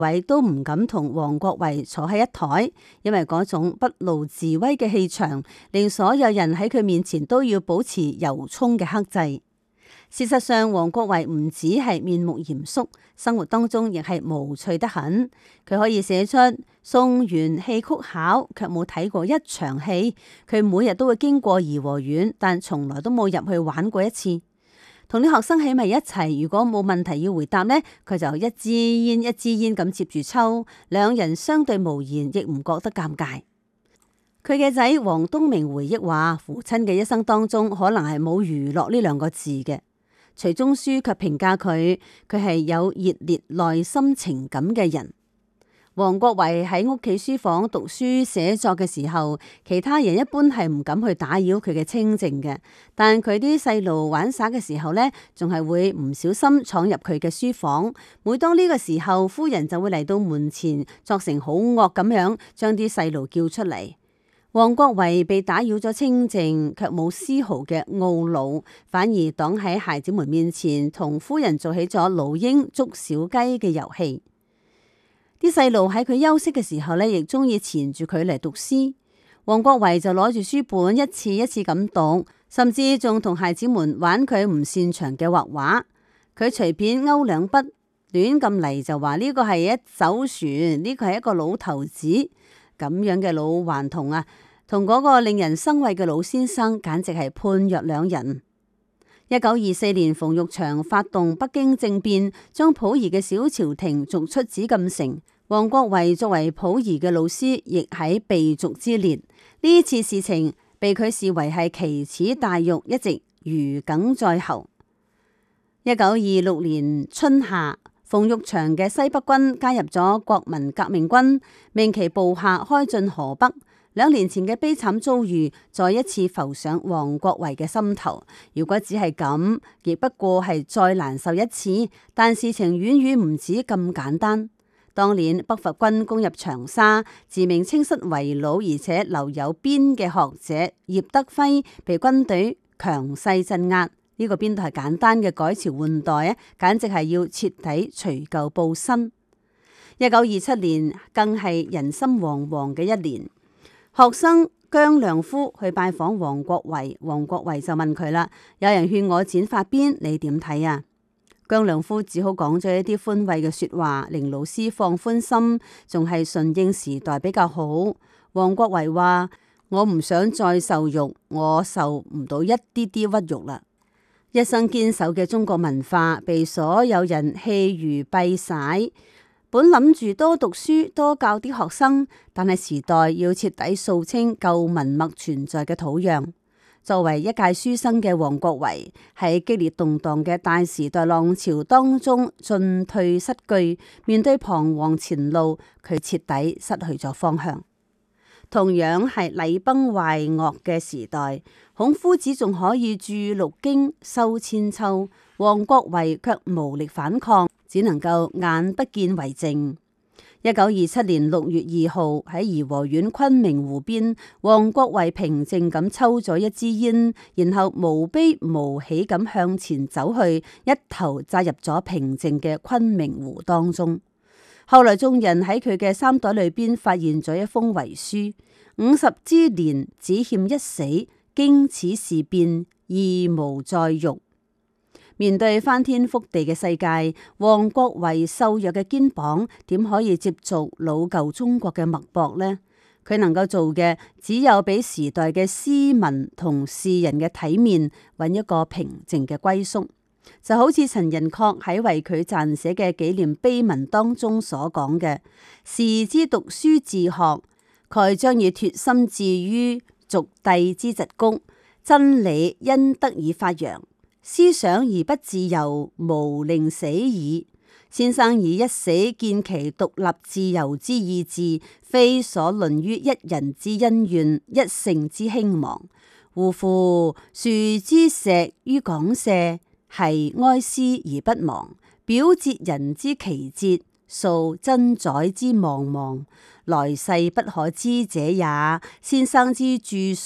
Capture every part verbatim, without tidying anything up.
偉都唔敢同王國維坐喺一台，因為嗰種不露自威嘅氣場，令所有人喺佢面前都要保持由衷嘅克制。事實上，王國維唔止係面目嚴肅，生活當中亦係無趣得很。佢可以寫出宋元戲曲考，卻冇睇過一場戲。佢每日都會經過頤和園，但從來都冇入去玩過一次。同啲學生喺埋一齊，如果冇問題要回答呢，佢就一支煙一支煙咁接住抽，兩人相對無言，亦唔覺得尷尬。佢嘅仔王東明回憶話，父親嘅一生當中可能係冇娛樂呢兩個字嘅。徐中書卻評價佢，佢係有熱烈內心情感嘅人。王國維喺屋企書房讀書寫作嘅時候，其他人一般係唔敢去打擾佢嘅清靜嘅，但佢啲細路玩耍嘅時候呢，仲係會唔小心闖入佢嘅書房。每當呢個時候，夫人就會嚟到門前，作成好惡咁樣，將啲細路叫出嚟。王國維被打擾咗清靜，卻冇絲毫嘅懊惱，反而擋喺孩子們面前，同夫人做起咗老鷹捉小雞嘅遊戲。啲細路喺佢休息嘅時候呢，亦中意纏住佢嚟讀詩。王國維就攞住書本一次一次咁讀，甚至仲同孩子們玩佢唔擅長嘅畫畫。佢隨便勾兩筆，亂咁嚟就話呢個係一艘船，呢個係一個老頭子。咁樣嘅老頑童啊，同嗰個令人生畏嘅老先生，簡直係判若兩人。一九二四年，馮玉祥發動北京政變，將溥儀嘅小朝廷逐出紫禁城。王國維作為溥儀嘅老師，亦喺被逐之列。呢次事情被佢視為係奇恥大辱，一直如鯁在喉。一九二六年春夏，馮玉祥嘅西北軍加入咗國民革命軍，命其部下開進河北。兩年前嘅悲慘遭遇再一次浮上王國維嘅心頭。如果只係咁，亦不過係再難受一次。但事情遠遠唔止咁簡單。當年北伐軍攻入長沙，自命清室遺老而且留有邊嘅學者葉德輝被軍隊強勢鎮壓。呢個邊度係簡單嘅改朝換代啊，簡直係要徹底除舊佈新。一九二七年更係人心惶惶嘅一年。學生姜亮夫去拜訪王國維，王國維就問佢啦：有人勸我剪髮辮，你點睇啊？姜亮夫只好講咗一啲寬慰嘅說話，令老師放寬心，仲係順應時代比較好。王國維話：我唔想再受辱，我受唔到一啲啲屈辱啦。一生堅守嘅中國文化被所有人棄如敝屣。本諗住多讀書，多教啲學生，但係時代要徹底掃清舊文墨存在嘅土壤。作為一屆書生嘅王國維，喺激烈動盪嘅大時代浪潮當中進退失據，面對彷徨前路，佢徹底失去咗方向。同樣係禮崩樂壞嘅時代，孔夫子仲可以著六經、修千秋，王國維卻無力反抗，只能夠眼不見為淨。一九二七年六月二號喺頤和園昆明湖邊，王國維平靜咁抽咗一支煙，然後無悲無喜咁向前走去，一頭扎入咗平靜嘅昆明湖當中。後來眾人喺佢嘅衫袋裏邊發現咗一封遺書：五十之年只欠一死，經此事變，義無再辱。面對翻天覆地嘅世界，王國維瘦弱嘅肩膀點可以接續老舊中國嘅脈搏呢？佢能夠做嘅只有俾時代嘅斯文同士人嘅體面揾一個平靜嘅歸宿。就好似陳寅恪喺為佢撰寫嘅紀念碑文當中所講嘅：士之讀書自學，蓋將以脫心置於俗諦之桎梏，真理因得以發揚。思想而不自由，無寧死矣。先生以一死見其獨立自由之意志，非所論於一人之恩怨，一姓之興亡。嗚呼！樹之石於港舍，繫哀思而不忘，表哲人之奇節，述真宰之茫茫。來世不可知者也。先生之著述，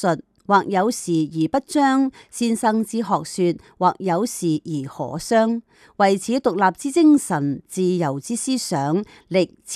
或有時而不彰，先生之學說，或有時而可傷。為此獨立之精神、自由之思想力